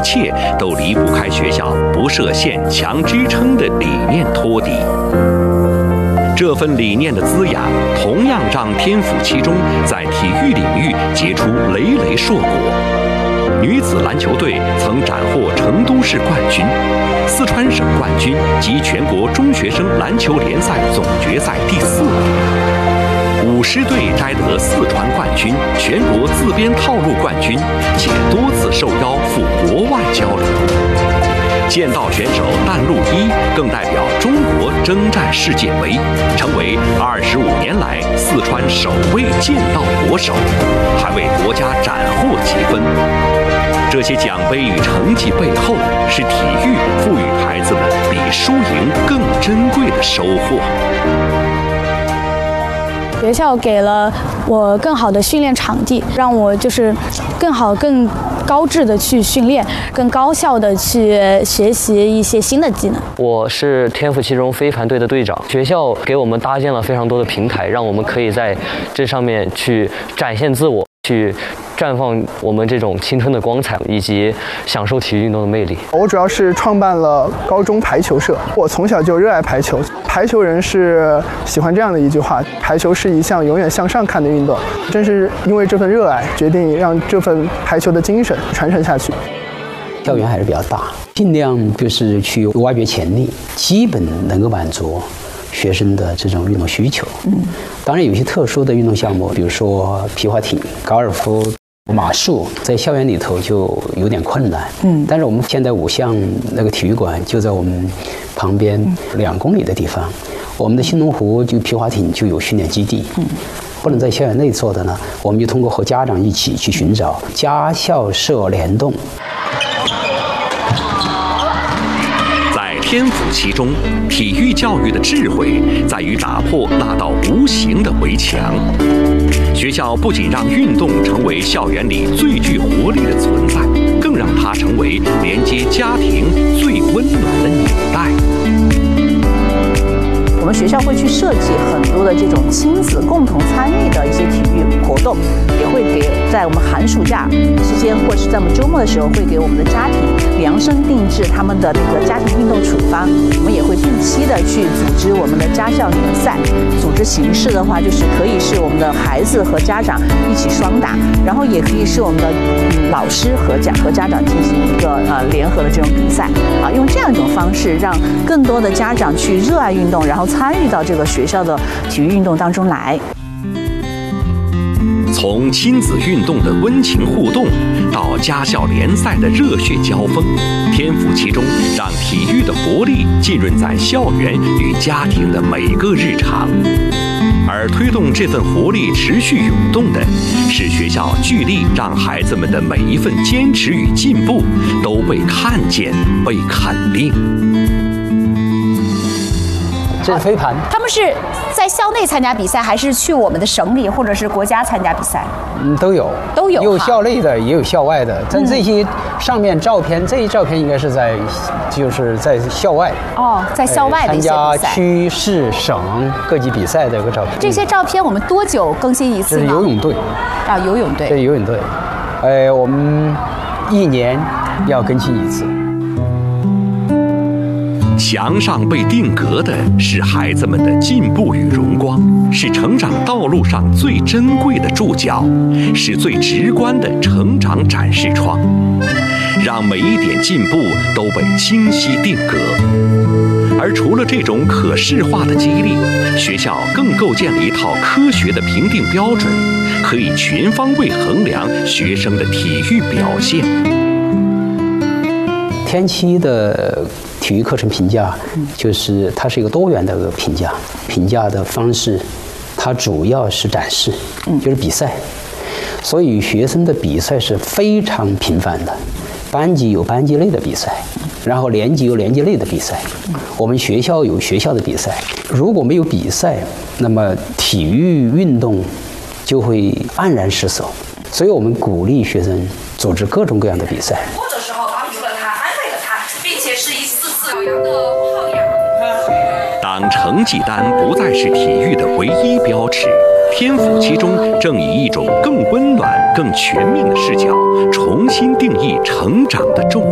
切都离不开学校不设限强支撑的理念托底。这份理念的滋养，同样让天府七中在体育领域结出累累硕果。女子篮球队曾斩获成都市冠军、四川省冠军及全国中学生篮球联赛总决赛第4名。舞狮队摘得四川冠军、全国自编套路冠军，且多次受邀赴国外交流。剑道选手但路一更代表中国征战世界杯，成为25年来四川首位剑道国手，还为国家斩获积分。这些奖杯与成绩背后，是体育赋予孩子们比输赢更珍贵的收获。 学校给了我更好的训练场地，让我更高质的去训练，更高效的去学习一些新的技能。 我是天府七中飞盘队的队长，学校给我们搭建了非常多的平台，让我们可以在这上面去展现自我，去绽放我们这种青春的光彩，以及享受体育运动的魅力。 我主要是创办了高中排球社，我从小就热爱排球。排球人是喜欢这样的一句话：排球是一项永远向上看的运动。正是因为这份热爱，决定让这份排球的精神传承下去。 校园还是比较大，尽量就是去挖掘潜力，基本能够满足学生的这种运动需求。当然有些特殊的运动项目，比如说皮划艇、高尔夫、马术，在校园里头就有点困难。但是我们现在5项那个体育馆就在我们旁边2公里的地方，我们的新龙湖就皮划艇就有训练基地。不能在校园内做的呢，我们就通过和家长一起去寻找家校社联动。 在天府七中，体育教育的智慧在于打破那道无形的围墙。学校不仅让运动成为校园里最具活力的存在，更让它成为连接家庭最温暖的纽带。 我们学校会去设计很多的这种亲子共同参与的一些体育活动，也会给在我们寒暑假之间，或者是在我们周末的时候，会给我们的家庭量身定制他们的那个家庭运动处方。我们也会定期的去组织我们的家校联赛，组织形式的话，就是可以是我们的孩子和家长一起双打，然后也可以是我们的老师和家长进行一个联合的这种比赛啊，用这样一种方式，让更多的家长去热爱运动，然后参与到这个学校的体育运动当中来。 从亲子运动的温情互动，到家校联赛的热血交锋，天府七中让体育的活力浸润在校园与家庭的每个日常。而推动这份活力持续涌动的，是学校聚力让孩子们的每一份坚持与进步都被看见、被肯定。 这是飞盘， 他们是在校内参加比赛，还是去我们的省里或者是国家参加比赛？ 都有，有校内的，也有校外的。但这些上面照片，这一照片应该是就是在校外。 在校外的一些比赛， 参加区、市、省各级比赛的一个照片。 这些照片我们多久更新一次呢？ 这是游泳队。 游泳队。 对，游泳队。我们1年要更新一次。 墙上被定格的是孩子们的进步与荣光，是成长道路上最珍贵的注脚，是最直观的成长展示窗，让每一点进步都被清晰定格。而除了这种可视化的激励，学校更构建了一套科学的评定标准，可以全方位衡量学生的体育表现。 天七的体育课程评价，就是它是一个多元的评价，评价的方式，它主要是展示，就是比赛，所以学生的比赛是非常频繁的，班级有班级内的比赛，然后年级有年级内的比赛，我们学校有学校的比赛。如果没有比赛，那么体育运动就会黯然失色，所以我们鼓励学生组织各种各样的比赛。 当成绩单不再是体育的唯一标尺，天府七中正以一种更温暖、更全面的视角，重新定义成长的重要。